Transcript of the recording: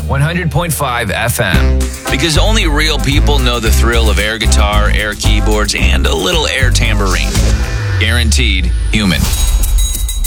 100.5 FM. Because only real people know the thrill of air guitar, air keyboards, and a little air tambourine. Guaranteed human.